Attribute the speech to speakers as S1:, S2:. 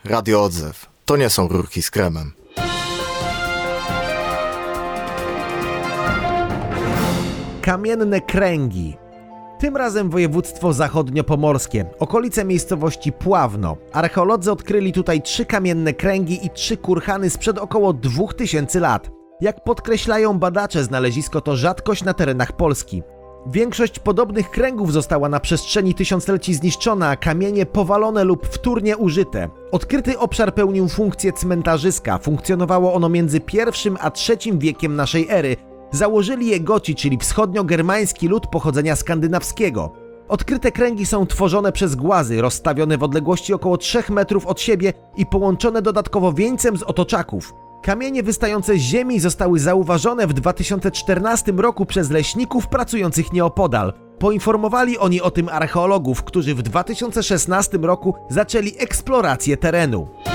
S1: Radio Odzew. To nie są rurki z kremem.
S2: Kamienne kręgi. Tym razem województwo zachodniopomorskie, okolice miejscowości Pławno. Archeolodzy odkryli tutaj 3 kamienne kręgi i 3 kurhany sprzed około 2000 lat. Jak podkreślają badacze, znalezisko to rzadkość na terenach Polski. Większość podobnych kręgów została na przestrzeni tysiącleci zniszczona, a kamienie powalone lub wtórnie użyte. Odkryty obszar pełnił funkcję cmentarzyska. Funkcjonowało ono między I a III wiekiem naszej ery. Założyli je Goci, czyli wschodniogermański lud pochodzenia skandynawskiego. Odkryte kręgi są tworzone przez głazy, rozstawione w odległości około 3 metrów od siebie i połączone dodatkowo wieńcem z otoczaków. Kamienie wystające z ziemi zostały zauważone w 2014 roku przez leśników pracujących nieopodal. Poinformowali oni o tym archeologów, którzy w 2016 roku zaczęli eksplorację terenu.